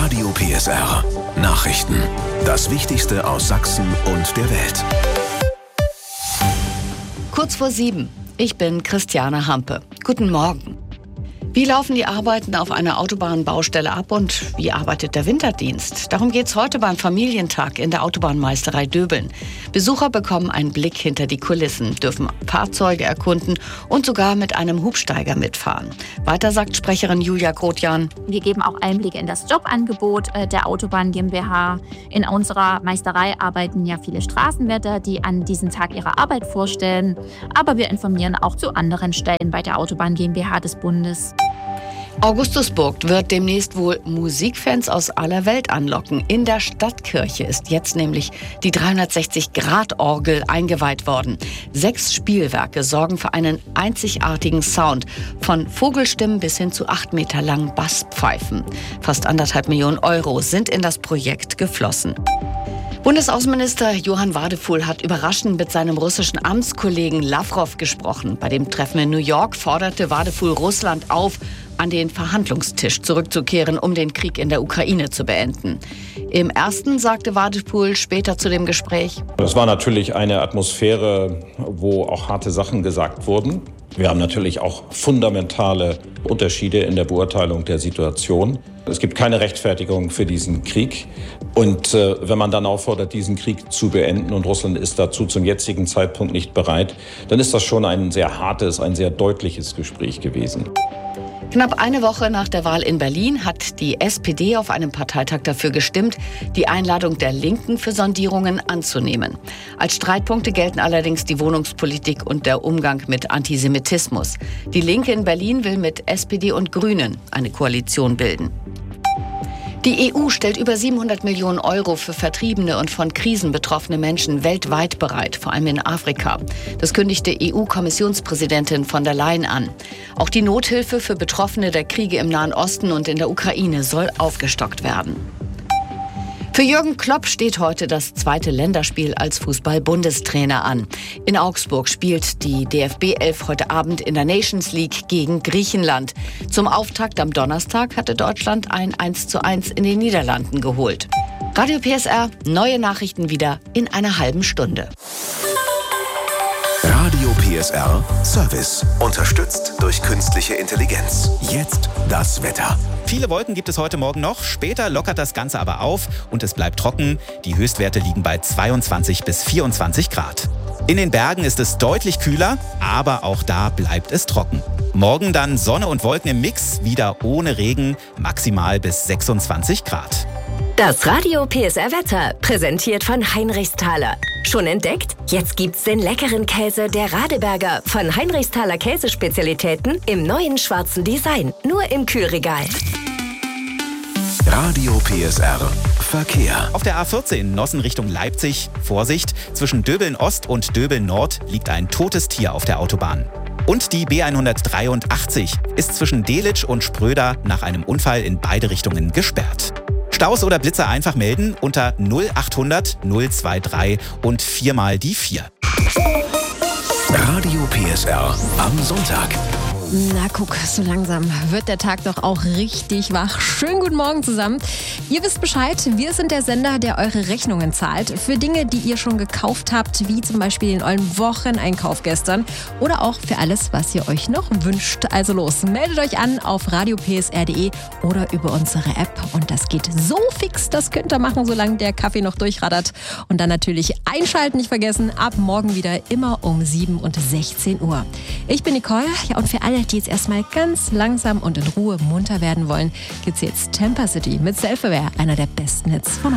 Radio PSR. Nachrichten. Das Wichtigste aus Sachsen und der Welt. Kurz vor 7. Ich bin Christiane Hampe. Guten Morgen. Wie laufen die Arbeiten auf einer Autobahnbaustelle ab und wie arbeitet der Winterdienst? Darum geht's heute beim Familientag in der Autobahnmeisterei Döbeln. Besucher bekommen einen Blick hinter die Kulissen, dürfen Fahrzeuge erkunden und sogar mit einem Hubsteiger mitfahren. Weiter sagt Sprecherin Julia Grotjan: Wir geben auch Einblicke in das Jobangebot der Autobahn GmbH. In unserer Meisterei arbeiten ja viele Straßenwärter, die an diesem Tag ihre Arbeit vorstellen. Aber wir informieren auch zu anderen Stellen bei der Autobahn GmbH des Bundes. Augustusburg wird demnächst wohl Musikfans aus aller Welt anlocken. In der Stadtkirche ist jetzt nämlich die 360-Grad-Orgel eingeweiht worden. 6 Spielwerke sorgen für einen einzigartigen Sound. Von Vogelstimmen bis hin zu 8 Meter langen Basspfeifen. Fast 1,5 Millionen Euro sind in das Projekt geflossen. Bundesaußenminister Johann Wadephul hat überraschend mit seinem russischen Amtskollegen Lawrow gesprochen. Bei dem Treffen in New York forderte Wadephul Russland auf, an den Verhandlungstisch zurückzukehren, um den Krieg in der Ukraine zu beenden. Im ersten sagte Wadephul später zu dem Gespräch: Das war natürlich eine Atmosphäre, wo auch harte Sachen gesagt wurden. Wir haben natürlich auch fundamentale Unterschiede in der Beurteilung der Situation. Es gibt keine Rechtfertigung für diesen Krieg. Und wenn man dann auffordert, diesen Krieg zu beenden, und Russland ist dazu zum jetzigen Zeitpunkt nicht bereit, dann ist das schon ein sehr hartes, ein sehr deutliches Gespräch gewesen. Knapp eine Woche nach der Wahl in Berlin hat die SPD auf einem Parteitag dafür gestimmt, die Einladung der Linken für Sondierungen anzunehmen. Als Streitpunkte gelten allerdings die Wohnungspolitik und der Umgang mit Antisemitismus. Die Linke in Berlin will mit SPD und Grünen eine Koalition bilden. Die EU stellt über 700 Millionen Euro für vertriebene und von Krisen betroffene Menschen weltweit bereit, vor allem in Afrika. Das kündigte EU-Kommissionspräsidentin von der Leyen an. Auch die Nothilfe für Betroffene der Kriege im Nahen Osten und in der Ukraine soll aufgestockt werden. Für Jürgen Klopp steht heute das 2. Länderspiel als Fußball-Bundestrainer an. In Augsburg spielt die DFB-11 heute Abend in der Nations League gegen Griechenland. Zum Auftakt am Donnerstag hatte Deutschland ein 1:1 in den Niederlanden geholt. Radio PSR, neue Nachrichten wieder in einer halben Stunde. Radio PSR Service. Unterstützt durch künstliche Intelligenz. Jetzt das Wetter. Viele Wolken gibt es heute Morgen noch. Später lockert das Ganze aber auf und es bleibt trocken. Die Höchstwerte liegen bei 22 bis 24 Grad. In den Bergen ist es deutlich kühler, aber auch da bleibt es trocken. Morgen dann Sonne und Wolken im Mix, wieder ohne Regen, maximal bis 26 Grad. Das Radio PSR Wetter, präsentiert von Heinrichsthaler. Schon entdeckt? Jetzt gibt's den leckeren Käse der Radeberger von Heinrichsthaler Käsespezialitäten im neuen schwarzen Design. Nur im Kühlregal. Radio PSR Verkehr. Auf der A14 Nossen Richtung Leipzig, Vorsicht, zwischen Döbeln Ost und Döbeln Nord liegt ein totes Tier auf der Autobahn. Und die B183 ist zwischen Delitzsch und Spröder nach einem Unfall in beide Richtungen gesperrt. Staus oder Blitzer einfach melden unter 0800 023 und 4 mal die 4. Radio PSR am Sonntag. Na guck, so langsam wird der Tag doch auch richtig wach. Schönen guten Morgen zusammen. Ihr wisst Bescheid, wir sind der Sender, der eure Rechnungen zahlt. Für Dinge, die ihr schon gekauft habt, wie zum Beispiel den ollen Wocheneinkauf gestern. Oder auch für alles, was ihr euch noch wünscht. Also los, meldet euch an auf radiopsr.de oder über unsere App. Und das geht so fix, das könnt ihr machen, solange der Kaffee noch durchraddert. Und dann natürlich einschalten nicht vergessen, ab morgen wieder immer um 7 und 16 Uhr. Ich bin Nicole, ja, und für alle, die jetzt erstmal ganz langsam und in Ruhe munter werden wollen, gibt's jetzt Temper City mit Self-Aware, einer der besten Hits von heute.